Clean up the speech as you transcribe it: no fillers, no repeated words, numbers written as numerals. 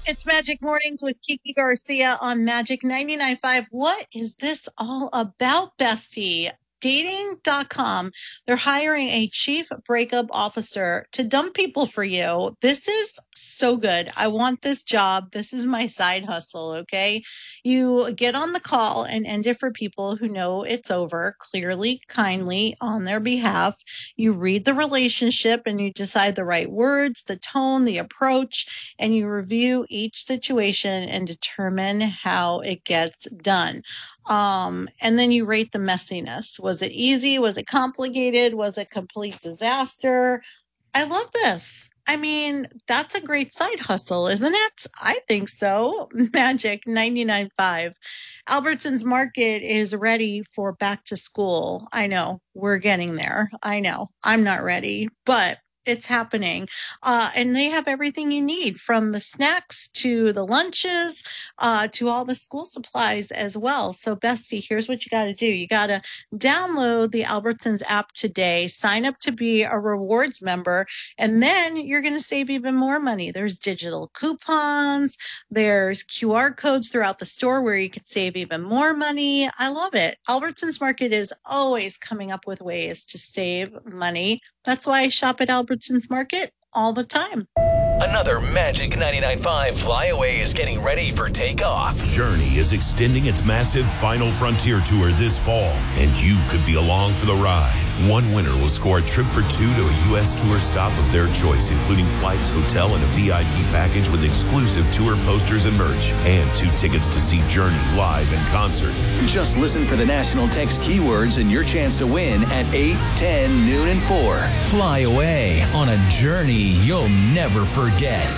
It's Magic Mornings with Kiki Garcia on Magic 99.5. What is this all about, bestie? Dating.com. They're hiring a chief breakup officer to dump people for you. This is so good. I want this job. This is my side hustle, okay? You get on the call and end it for people who know it's over, clearly, kindly, on their behalf. You read the relationship and you decide the right words, the tone, the approach, and you review each situation and determine how it gets done. And then you rate the messiness. Was it easy? Was it complicated? Was it complete disaster? I love this. I mean, that's a great side hustle, isn't it? I think so. Magic 99.5. Albertsons Market is ready for back to school. I know we're getting there. I know I'm not ready, but it's happening. And they have everything you need, from the snacks to the lunches, to all the school supplies as well. So bestie, here's what you got to do. You got to download the Albertsons app today, sign up to be a rewards member, and then you're going to save even more money. There's digital coupons, there's QR codes throughout the store where you could save even more money. I love it. Albertsons Market is always coming up with ways to save money. That's why I shop at Albertsons Market all the time. Another Magic 99.5 flyaway is getting ready for takeoff. Journey is extending its massive Final Frontier tour this fall, and you could be along for the ride. One winner will score a trip for two to a U.S. tour stop of their choice, including flights, hotel, and a VIP package with exclusive tour posters and merch, and 2 tickets to see Journey live in concert. Just listen for the national text keywords and your chance to win at 8, 10, noon, and 4. Fly away on a journey you'll never forget.